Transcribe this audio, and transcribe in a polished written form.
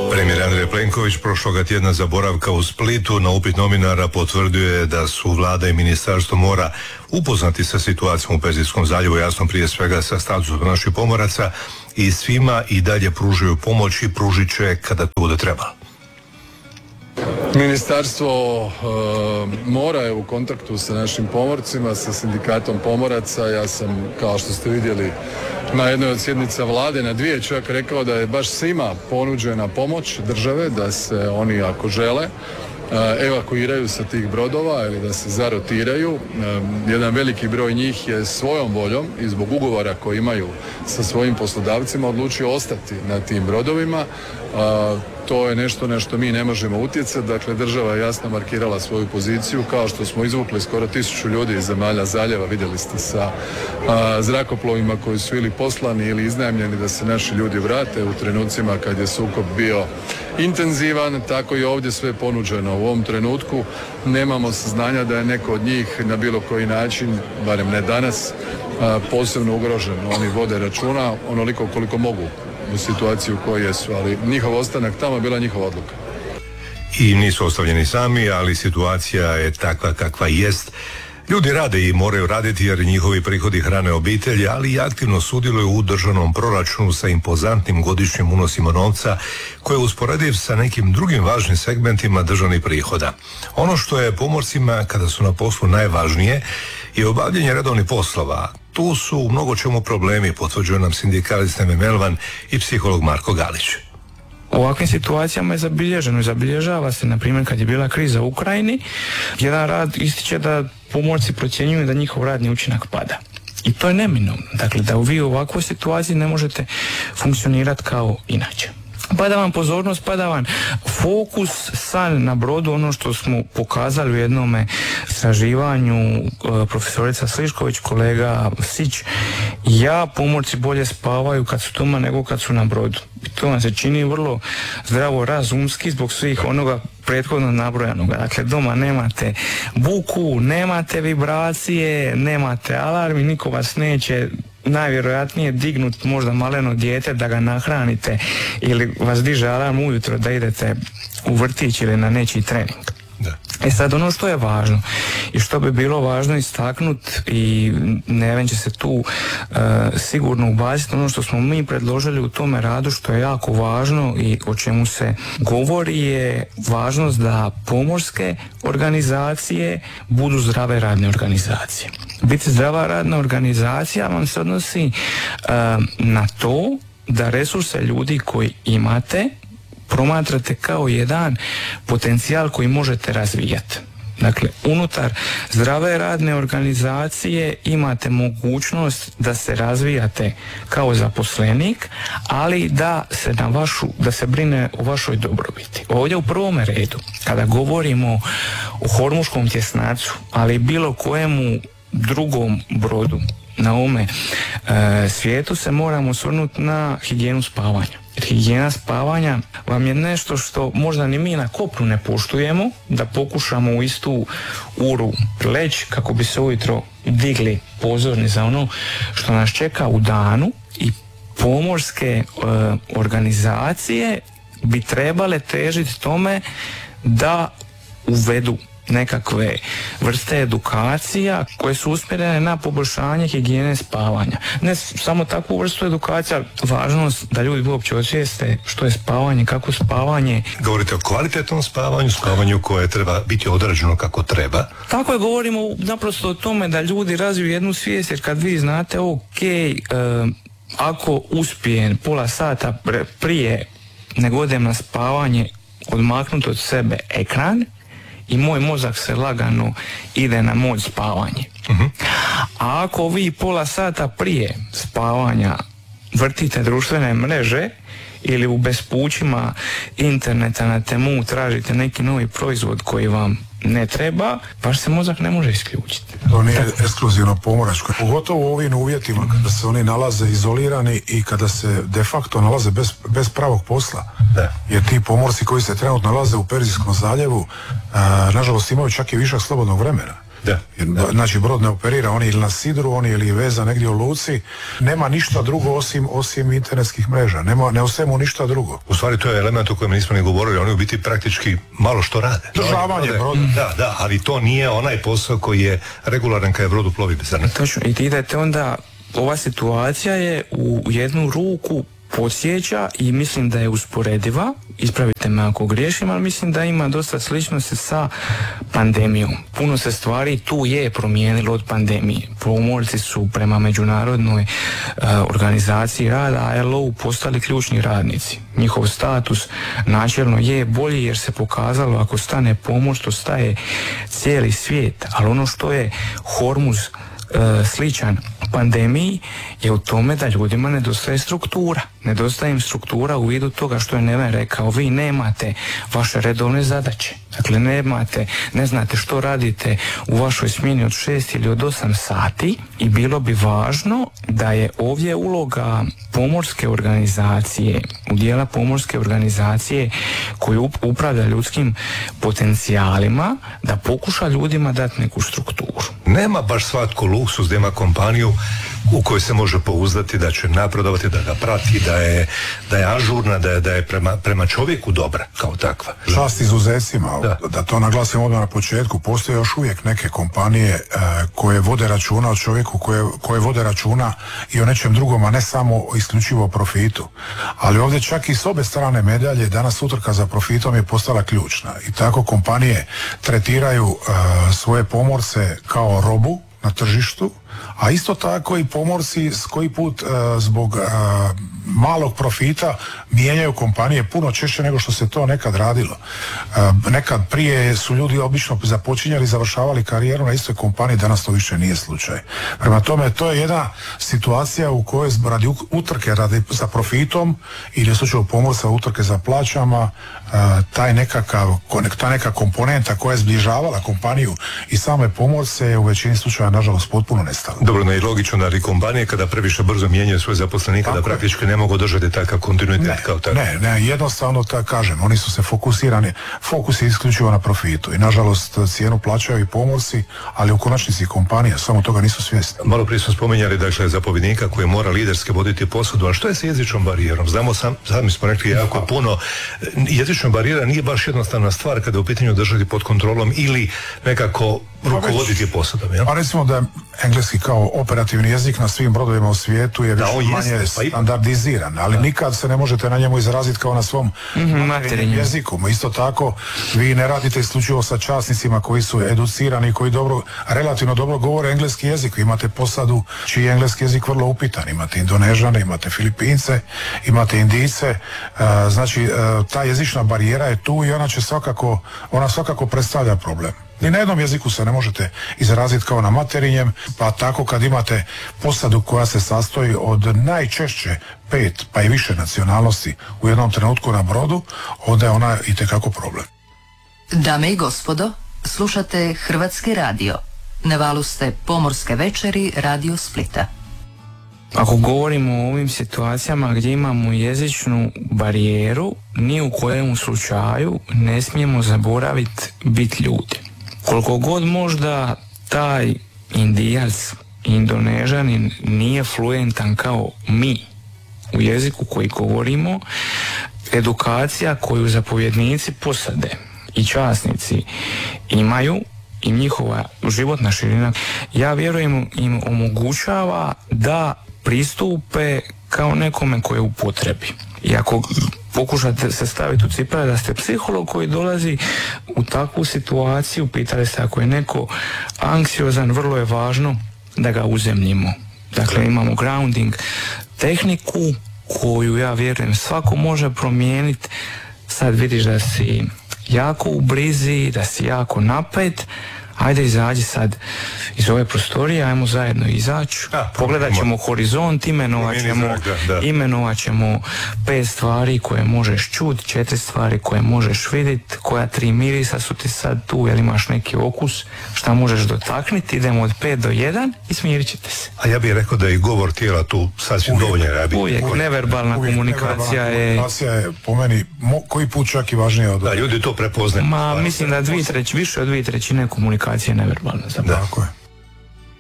Premijer Andrej Plenković prošloga tjedna za boravka u Splitu na upit novinara potvrdio je da su vlada i ministarstvo mora upoznati sa situacijom u Perzijskom zaljevu, jasno prije svega sa statusom naših pomoraca, i svima i dalje pružaju pomoć i pružit će kada to bude trebalo. Ministarstvo mora je u kontaktu sa našim pomorcima, sa sindikatom pomoraca. Ja sam, kao što ste vidjeli, na jednoj od sjednica vlade, na dvije čak, rekao da je baš svima ponuđena pomoć države, da se oni, ako žele, evakuiraju sa tih brodova ili da se zarotiraju. Jedan veliki broj njih je svojom voljom i zbog ugovora koji imaju sa svojim poslodavcima odlučio ostati na tim brodovima. To je nešto na što mi ne možemo utjecati. Dakle, država je jasno markirala svoju poziciju, kao što smo izvukli skoro 1000 ljudi iz zemalja zaljeva, vidjeli ste, sa zrakoplovima koji su ili poslani ili iznajmljeni da se naši ljudi vrate u trenucima kad je sukob bio intenzivan. Tako i ovdje sve ponuđeno. U ovom trenutku nemamo saznanja da je neko od njih na bilo koji način, barem ne danas, posebno ugrožen. Oni vode računa onoliko koliko mogu u situaciji u kojoj jesu, ali njihov ostanak tamo je bila njihova odluka. I nisu ostavljeni sami, ali situacija je takva kakva jest. Ljudi rade i moraju raditi jer njihovi prihodi hrane obitelji, ali i aktivno sudjeluju u državnom proračunu sa impozantnim godišnjim unosima novca koje je usporediv sa nekim drugim važnim segmentima državnih prihoda. Ono što je pomorcima kada su na poslu najvažnije je obavljanje redovnih poslova. Tu su u mnogo čemu problemi, potvrđuje nam sindikalist Neme Melvan i psiholog Marko Galić. U ovakvim situacijama je zabilježeno i zabilježava se, na primjer, kad je bila kriza u Ukrajini, jedan rad ističe da pomorci procjenjuju da njihov radni učinak pada. I to je neminovno. Dakle, da vi u ovakvoj situaciji ne možete funkcionirati kao inače. Pada vam pozornost, pada vam fokus, san na brodu, ono što smo pokazali u jednome istraživanju profesorica Slišković, kolega Sić. Pomorci bolje spavaju kad su doma nego kad su na brodu. I to vam se čini vrlo zdravo razumski zbog svih onoga prethodno nabrojanoga. Dakle, doma nemate buku, nemate vibracije, nemate alarmi, niko vas neće najvjerojatnije dignut možda maleno dijete da ga nahranite ili vas diže alarm ujutro da idete u vrtić ili na nečiji trening. Da. Sad ono što je važno i što bi bilo važno istaknuti, i Neven će se tu sigurno ubaciti, ono što smo mi predložili u tome radu što je jako važno i o čemu se govori je važnost da pomorske organizacije budu zdrave radne organizacije. Biti zdrava radna organizacija vam se odnosi na to da resurse ljudi koji imate promatrate kao jedan potencijal koji možete razvijati. Dakle, unutar zdrave radne organizacije imate mogućnost da se razvijate kao zaposlenik, ali da se brine o vašoj dobrobiti. Ovdje u prvome redu, kada govorimo o hormuškom tjesnacu, ali i bilo kojemu drugom brodu na ovome svijetu, se moramo osvrnuti na higijenu spavanja. Higijena spavanja vam je nešto što možda ni mi na kopnu ne poštujemo, da pokušamo u istu uru leći kako bi se ujutro digli pozorni za ono što nas čeka u danu, i pomorske organizacije bi trebale težiti tome da uvedu nekakve vrste edukacija koje su usmjerene na poboljšanje higijene spavanja. Ne samo takvu vrstu edukacija, važnost da ljudi uopće osvijeste što je spavanje, kako spavanje. Govorite o kvalitetnom spavanju koje treba biti odrađeno kako treba. Tako je, govorimo naprosto o tome da ljudi razviju jednu svijest, jer kad vi znate, ako uspijem pola sata prije nego odem na spavanje odmaknuti od sebe ekran, i moj mozak se lagano ide na mod spavanje. A ako vi pola sata prije spavanja vrtite društvene mreže ili u bespućima interneta na temu tražite neki novi proizvod koji vam ne treba, baš se mozak ne može isključiti. To nije ekskluzivno pomoračko. Pogotovo u ovim uvjetima kada se oni nalaze izolirani i kada se de facto nalaze bez pravog posla. Da. Jer ti pomorci koji se trenutno nalaze u Perzijskom zaljevu, nažalost imaju čak i višak slobodnog vremena. Da. Znači brod ne operira, on je ili na sidru, on je ili veza negdje u luci, nema ništa drugo osim internetskih mreža, ne ostaje mu ništa drugo. U stvari to je element o kojem nismo ni govorili, oni u biti praktički malo što rade. Održavanje broda. Da, ali to nije onaj posao koji je regularan kada je brod u plovidbi. Točno, i ti idete onda, ova situacija je u jednu ruku podsjeća i mislim da je usporediva, ispravite me ako griješim, ali mislim da ima dosta sličnosti sa pandemijom. Puno se stvari tu je promijenilo od pandemije. Pomorci su prema međunarodnoj organizaciji rada ILO postali ključni radnici. Njihov status načelno je bolji jer se pokazalo ako stane pomoć, to staje cijeli svijet, ali ono što je Hormuz sličan pandemiji je u tome da ljudima nedostaje struktura. Nedostaje im struktura u vidu toga što je Neven rekao, vi nemate vaše redovne zadaće. Dakle, ne znate što radite u vašoj smjeni od 6 ili od 8 sati i bilo bi važno da je ovdje uloga pomorske organizacije, u dijela pomorske organizacije koju upravlja ljudskim potencijalima, da pokuša ljudima dati neku strukturu. Nema baš svatko luksuz da ima kompaniju u kojoj se može pouzdati da će napredovati, da ga prati, da je ažurna, da je prema čovjeku dobra kao takva. Čast izuzecima, da to naglasim odmah na početku, postoje još uvijek neke kompanije koje vode računa o čovjeku, koje vode računa i o nečem drugom, a ne samo isključivo o profitu. Ali ovdje čak i s obe strane medalje danas utrka za profitom je postala ključna i tako kompanije tretiraju svoje pomorce kao robu na tržištu, a isto tako i pomorci koji put zbog malog profita mijenjaju kompanije puno češće nego što se to nekad radilo. Nekad prije su ljudi obično započinjali i završavali karijeru na istoj kompaniji, danas to više nije slučaj. Prema tome, to je jedna situacija u kojoj radi utrke za profitom ili u slučaju pomorca utrke za plaćama, ta neka komponenta koja je zbližavala kompaniju i same pomorce je u većini slučaja nažalost potpuno nestala. Dobro, no i logično da i kompanije kada previše brzo mijenjaju svoje zaposlenike da praktički ne mogu održati takav kontinuitet kao tako. Ne, jednostavno tako kažem, oni su se fokus je isključivo na profitu i nažalost cijenu plaćaju i pomorci, ali u konačnici kompanija, samo toga nisu svjesni. Malo prije smo spominjali dakle zapovjednika koji mora liderski voditi posadu, a što je sa jezičnom barijerom? Znamo sami smo rekli jako puno, jezična barijera nije baš jednostavna stvar kada je u pitanju držati pod kontrolom ili nekako rukovoditi posadom. Ja? Pa recimo da engleski kao operativni jezik na svim brodovima u svijetu je više manje standardiziran, ali nikad se ne možete na njemu izraziti kao na svom materinjem jeziku. Isto tako, vi ne radite isključivo sa časnicima koji su educirani, koji relativno dobro govore engleski jezik. Vi imate posadu čiji je engleski jezik vrlo upitan. Imate Indonežane, imate Filipince, imate Indijce. Znači, ta jezična barijera je tu i ona svakako predstavlja problem. Ni na jednom jeziku se ne možete izraziti kao na materinjem, pa tako kad imate posadu koja se sastoji od najčešće 5 pa i više nacionalnosti u jednom trenutku na brodu, onda je ona itekako problem. Dame i gospodo, slušate Hrvatski radio. Na valu ste Pomorske večeri Radio Splita. Ako govorimo o ovim situacijama gdje imamo jezičnu barijeru, ni u kojem slučaju ne smijemo zaboraviti biti ljudi. Koliko god možda taj Indijac, Indonežanin nije fluentan kao mi u jeziku koji govorimo, edukacija koju zapovjednici posade i časnici imaju i njihova životna širina, ja vjerujem im omogućava da pristupe kao nekome koji je u potrebi. I ako pokušate se staviti u cipele da ste psiholog koji dolazi u takvu situaciju, pitali ste ako je neko anksiozan, vrlo je važno da ga uzemljimo. Dakle, imamo grounding tehniku koju ja vjerujem svako može promijeniti. Sad vidiš da si jako u brizi, da si jako napet, ajde izađi sad iz ove prostorije, ajmo zajedno izaći, pogledat ćemo horizont, imenovat ćemo 5 stvari koje možeš čuti, 4 stvari koje možeš vidjeti, koja 3 mirisa su ti sad tu, jel imaš neki okus, šta možeš dotakniti, idemo od 5 do 1 i smirit ćete se. A ja bih rekao da je i govor tijela tu sasvim dovoljno rabi. Uvijek, neverbalna komunikacija je po meni koji put čak i važnije od... Da, ljudi to prepoznaju. Mislim da više od 2/3 komunikacije je neverbalna. Tako je.